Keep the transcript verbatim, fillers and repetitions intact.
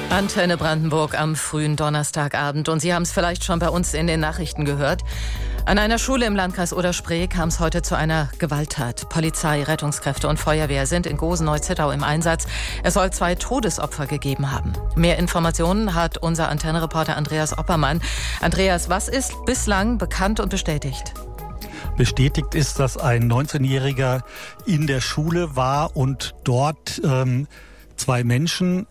Antenne Brandenburg am frühen Donnerstagabend. Und Sie haben es vielleicht schon bei uns in den Nachrichten gehört. An einer Schule im Landkreis Oder-Spree kam es heute zu einer Gewalttat. Polizei, Rettungskräfte und Feuerwehr sind in Gosen-Neuzittau im Einsatz. Es soll zwei Todesopfer gegeben haben. Mehr Informationen hat unser Antenne-Reporter Andreas Oppermann. Andreas, was ist bislang bekannt und bestätigt? Bestätigt ist, dass ein neunzehnjähriger in der Schule war und dort ähm, zwei Menschen